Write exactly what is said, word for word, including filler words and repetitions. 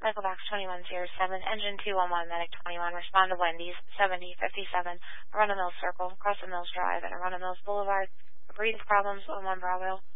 Michael Box twenty-one, Sierra seven, Engine two one one, Medic twenty-one, respond to Wendy's, seventy fifty-seven, Arundel Mills Circle, Crescent Mills Drive, and Arundel Mills Boulevard. Breathing problems, one one Bravo.